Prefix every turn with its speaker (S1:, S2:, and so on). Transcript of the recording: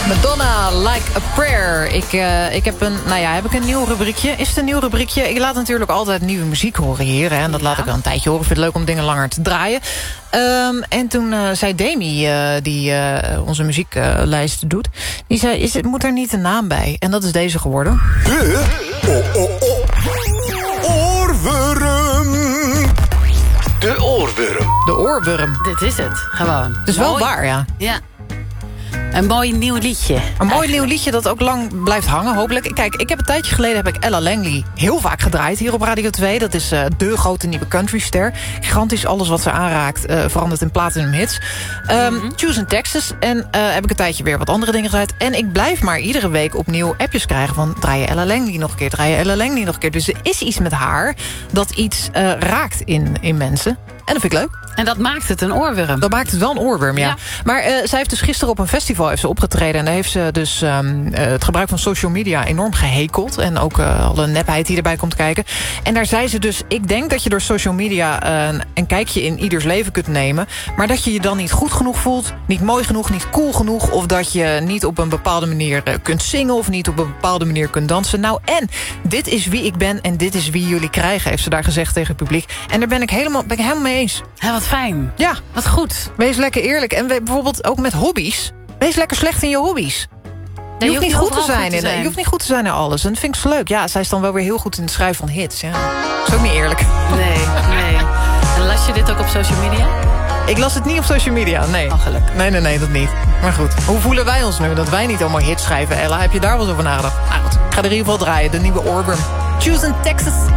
S1: Madonna, Like a Prayer. Ik heb een nieuw rubriekje. Is het een nieuw rubriekje? Ik laat natuurlijk altijd nieuwe muziek horen hier. Hè, en dat laat ik wel een tijdje horen. Ik vind het leuk om dingen langer te draaien. En toen zei Demi, die onze muzieklijst doet... die zei, moet er niet een naam bij? En dat is deze geworden.
S2: Oorworm. De oorworm.
S1: De oorworm.
S3: Dit is het, gewoon.
S1: Het is wel waar, ja.
S3: Ja. Een mooi nieuw liedje.
S1: Een mooi nieuw liedje dat ook lang blijft hangen, hopelijk. Kijk, ik heb een tijdje geleden heb ik Ella Langley heel vaak gedraaid hier op Radio 2. Dat is de grote nieuwe countryster. Gigantisch, alles wat ze aanraakt verandert in platinum hits. Choose in Texas. En heb ik een tijdje weer wat andere dingen gedraaid. En ik blijf maar iedere week opnieuw appjes krijgen van... draai je Ella Langley nog een keer, draai je Ella Langley nog een keer. Dus er is iets met haar dat iets raakt in mensen. En dat vind ik leuk.
S3: En dat maakt het een oorworm.
S1: Dat maakt het wel een oorworm, ja. Maar zij heeft dus gisteren op een festival opgetreden. En daar heeft ze dus het gebruik van social media enorm gehekeld. En ook alle nepheid die erbij komt kijken. En daar zei ze dus... ik denk dat je door social media een kijkje in ieders leven kunt nemen. Maar dat je je dan niet goed genoeg voelt. Niet mooi genoeg, niet cool genoeg. Of dat je niet op een bepaalde manier kunt zingen. Of niet op een bepaalde manier kunt dansen. Nou, en dit is wie ik ben en dit is wie jullie krijgen. Heeft ze daar gezegd tegen het publiek. En daar ben ik helemaal mee eens.
S3: Ja, wat fijn.
S1: Ja.
S3: Wat goed.
S1: Wees lekker eerlijk. En bijvoorbeeld ook met hobby's. Wees lekker slecht in je hobby's. Je hoeft niet goed te zijn. Je hoeft niet goed te zijn in alles. En dat vind ik zo leuk. Ja, zij is dan wel weer heel goed in het schrijven van hits. Ja. Dat is ook niet eerlijk.
S3: Nee. En las je dit ook op social media?
S1: Ik las het niet op social media, nee.
S3: Oh, gelukkig.
S1: Nee, dat niet. Maar goed, hoe voelen wij ons nu dat wij niet allemaal hits schrijven? Ella, heb je daar wel eens over nagedacht? Nou goed, ik ga er in ieder geval draaien. De nieuwe oorworm. Choose in Texas.